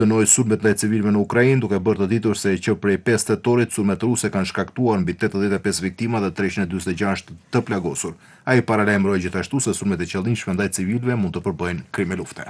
Dënoi sulmet ndaj civilëve në Ukrainë, duke bërë të ditur se që prej 5 tetorit sulmet ruse kanë shkaktuar mbi 85 viktima dhe 346 të plagosur. Ai paralajmëroi gjithashtu se sulmet e qëllimshme ndaj civilëve mund të përbëjnë krime lufte.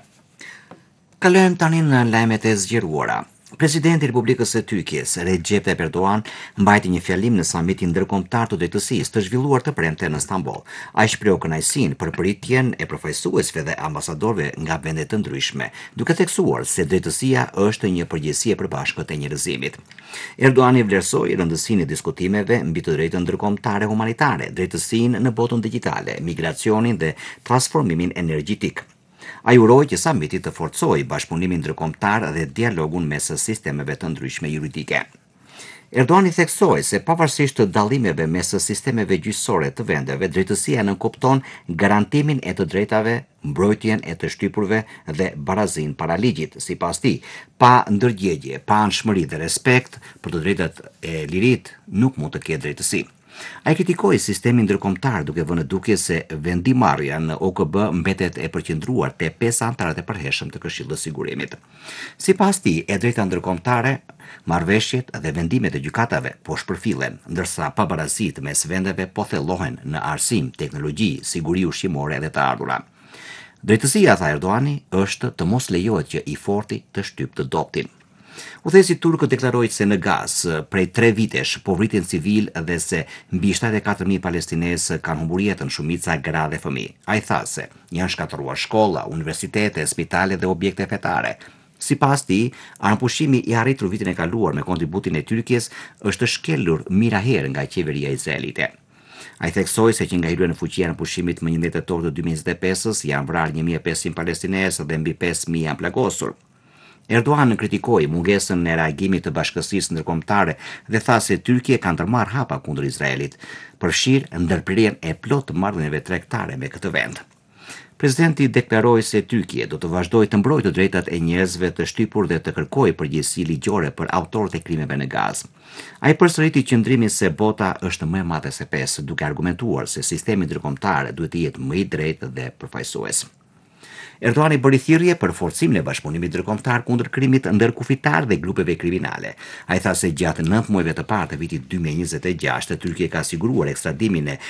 Kalojmë tani në lajmet e zgjeruara. Presidenti i Republikës së Turqisë, Recep Tayyip Erdogan, mbajti një fjalim në samitin ndërkombëtar të drejtësisë të zhvilluar të premte në Stamboll. Ai shprehu kënaqësinë për pritjen e përfaqësuesve dhe ambasadorëve nga vende të ndryshme, duke theksuar se drejtësia është një përgjegjësi e përbashkët e njerëzimit. Erdogan vlerësoi rëndësinë e diskutimeve mbi të drejtën ndërkombëtare humanitare, drejtësinë në botën digjitale, migracionin dhe transformimin energjetik. Ai uroi që samiti të forcojë bashkëpunimin ndërkombëtar dhe dialogun mes sistemeve të ndryshme juridike. Erdogan i theksoi se pavarësisht të dallimeve mes sistemeve gjyqësore të vendeve, drejtësia nënkupton garantimin e të drejtave, mbrojtjen e të shtypurve dhe barazinë para ligjit. Sipas tij, pa ndërgjegje, pa anshmëri dhe respekt për të drejtat e lirit, nuk mund të ketë drejtësi. Ai kritikoi sistemin ndërkombëtar duke vënë duke se vendimarrja në OKB mbetet e përqendruar te 5 anëtarët e përhershëm të Këshillit të Sigurimit. Sipas tij, e drejta ndërkombëtare, marrëveshjet dhe vendimet e gjykatave po shpërfillen, ndërsa pabarazitë mes vendeve po thellohen në arsim, teknologji, siguri ushqimore dhe të ardhura. Drejtësia, tha Erdoani, është të mos lejohet që i forti të shtypë të dobtin. Udhëheci turk deklaroi se në Gazë prej 3 vitesh po vritin civil dhe se mbi 74.000 palestinesë kanë humbur jetën, shumica gra dhe fëmijë. Ai tha se janë shkatëruar shkolla, universitete, spitale dhe objekte fetare. Sipas tij, anëpushimi i arritur vitin e kaluar me kontributin e Turqisë është shkelur miraherë nga qeveria izraelite. Ai theksoi se që nga hyrja në fuqi e anëpushimit më 11 tetor të 2025-s janë vrarë 1.500 palestinesë dhe mbi 5.000 janë plagosur. Erdogan kritikoi mungesën e reagimit të bashkësisë ndërkombëtare dhe tha se Turqia ka ndërmarrë hapa kundër Izraelit, përfshirë ndërprerjen e plotë të marrëdhënieve tregtare me këtë vend. Presidenti deklaroi se Turqia do të vazhdojë të mbrojë të drejtat e njerëzve të shtypur dhe të kërkojë përgjegjësi ligjore për autorët e krimeve në Gazë. Ai përsëriti qëndrimin se bota është më e madhe se pesë, duke argumentuar se sistemi ndërkombëtar duhet të jetë më i drejtë dhe përfaqësues. Erdogan bëri thirrje për forcimin e bashkëpunimit ndërkombëtar kundër krimit ndërkufitar dhe grupeve kriminale. Ai tha se gjatë 9 muajve të parë të vitit 2026, Turqia ka siguruar ekstradimin e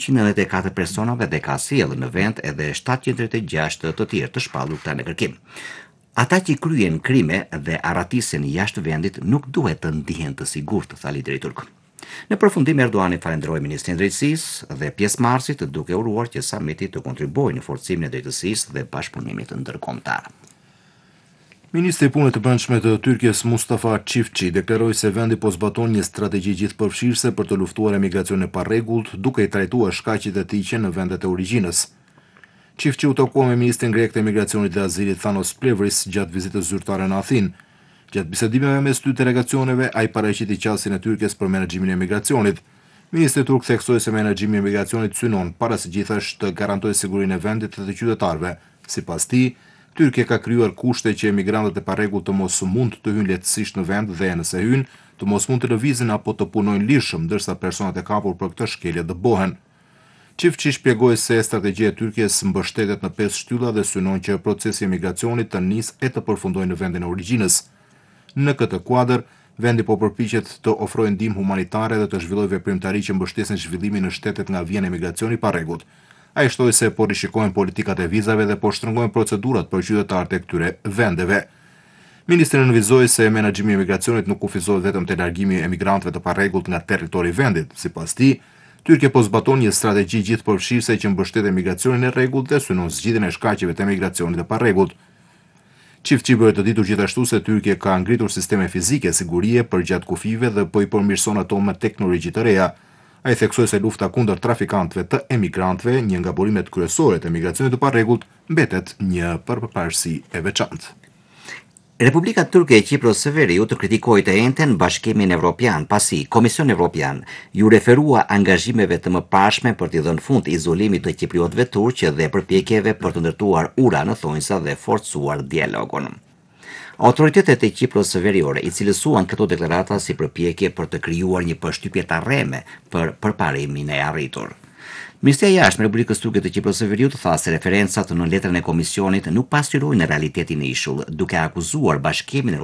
294 personave dhe ka sjellë në vend edhe 706 të tjerë të shpallur këta në kërkim. Ata që kryen krime dhe arratisen jashtë vendit nuk duhet të ndihen të sigurt, tha lideri turk. Në përfundim, Erdogan falenderoi Ministrin e Drejtësisë dhe pjesëmarrësit duke uruar që samiti të kontribuojë në forcimin e drejtësisë dhe bashkëpunimit ndërkombëtar. Ministri i Punëve të Brendshme të Turqisë Mustafa Çiftçi deklaroi se vendi po zbaton një strategji gjithëpërfshirëse për të luftuar emigracionin e parregullt, duke i trajtuar shkaqjet e tij në vendet e origjinës. Çiftçi u takua me ministrin grek të emigracionit dhe azilit Thanos Plevris gjatë vizitës zyrtare në Athinë. Gjatë bisedimeve mes dy delegacioneve, ai paraqiti qasjen e Turqisë për menaxhimin e emigracionit. Ministri turk theksoi se menaxhimi i emigracionit synon para së gjithash të garantojë sigurinë e vendit dhe të qytetarëve. Sipas tij, Turqia ka krijuar kushte që emigrantët e parregullt të mos mund të hyjnë lehtësisht në vend dhe nëse hyjnë, të mos mund të lëvizin apo të punojnë lirshëm, ndërsa personat e kapur për këtë shkelje dëbohen. Çiftçi shpjegoi se strategjia e Turqisë mbështetet në 5 shtylla dhe synon që procesi i emigracionit të nisë e të përfundojë në vendin e origjinës. Në këtë kuadër, vendi po përpiqet të ofrojë ndihmë humanitare dhe të zhvillojë veprimtari që mbështesin zhvillimin në shtetet nga vjen emigracioni i parregullt. Ai shtoi se po rishikohen politikat e vizave dhe po shtrëngojnë procedurat për qytetarët e këtyre vendeve. Ministri nënvizoi se menaxhimi i emigracionit nuk kufizohet vetëm te largimi i emigrantëve të parregullt nga territori i vendit. Sipas tij, Turqia po zbaton një strategji gjithëpërfshirëse që mbështet emigracionin e rregullt dhe synon zgjidhjen e shkaqeve të emigracionit të parregullt. Çiftçi bëri të ditur gjithashtu se Turqia ka ngritur sisteme fizike sigurie për gjatë kufive dhe po i përmirëson ato me teknologji të reja. Ai theksoi se lufta kundër trafikantëve të emigrantëve, një nga burimet kryesore të emigracionit të parregullt, mbetet një përparësi e veçantë. Republika Turke e Qipros së Veriut kritikoi të njëjtën Bashkimin Evropian pasi Komisioni Evropian ju referua angazhimeve të mëparshme për t'i dhënë fund izolimit të kipriotëve turq dhe përpjekjeve për të ndërtuar ura në thonjza dhe forcuar dialogun. Autoritetet e Qipros së Veriore i cilësuan këto deklarata si përpjekje për të krijuar një përshtypje të rreme për përparimin e arritur. Ministria e Jashtme e Republikës Turke të Qipros së Veriut tha se referencat në letrën e komisionit nuk pasqyrojnë realitetin e ishull, duke akuzuar Bashkimin